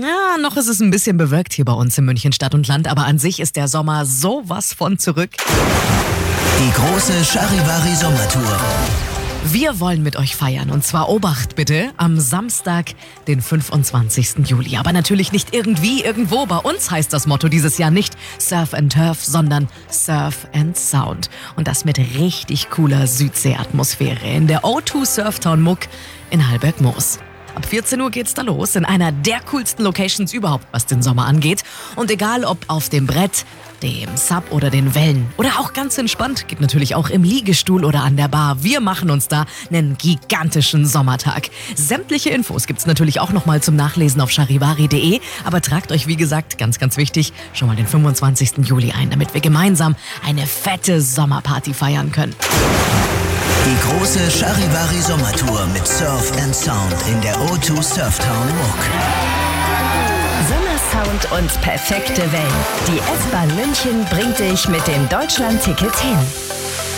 Ja, noch ist es ein bisschen bewölkt hier bei uns in München Stadt und Land, aber an sich ist der Sommer sowas von zurück. Die große Charivari-Sommertour. Wir wollen mit euch feiern und zwar Obacht bitte am Samstag, den 25. Juli. Aber natürlich nicht irgendwie, irgendwo. Bei uns heißt das Motto dieses Jahr nicht Surf and Turf, sondern Surf and Sound. Und das mit richtig cooler Südsee-Atmosphäre in der O2 Surftown Muck in Halberg-Moos. Ab 14 Uhr geht's da los in einer der coolsten Locations überhaupt, was den Sommer angeht. Und egal ob auf dem Brett, dem Sub oder den Wellen oder auch ganz entspannt, geht natürlich auch im Liegestuhl oder an der Bar. Wir machen uns da einen gigantischen Sommertag. Sämtliche Infos gibt's natürlich auch nochmal zum Nachlesen auf charivari.de. Aber tragt euch, wie gesagt, ganz, ganz wichtig, schon mal den 25. Juli ein, damit wir gemeinsam eine fette Sommerparty feiern können. Die große Charivari-Sommertour mit Surf and Sound in der O2 Surftown Muck. Sommersound und perfekte Wellen. Die S-Bahn München bringt dich mit dem Deutschland-Ticket hin.